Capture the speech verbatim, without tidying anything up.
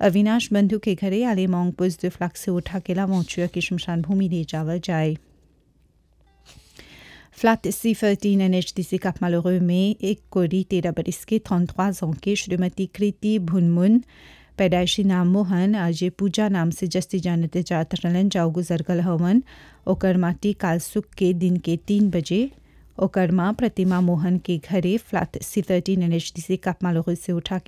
अविनाश बंधु के घरे आले मोंग पुज दो फ्लैग से उठा के ला मोचुआ की शमशान भूमि ले जावा जाए। Flat C thirteen N H D C Cap Malheureux में एक कोरी तेरह बरस के trente-trois ans के श्रीमती कृति भुनमुन पैदाइशी नाम मोहन आज पूजा नाम से जस्ती जानते जात रलन जाओ गुजर गल हवन। ओकर माटी काल सुख के दिन के तीन बजे ओकर माँ प्रतिमा मोहन के घरे flat C thirteen N H D C Cap Malheureux से उठा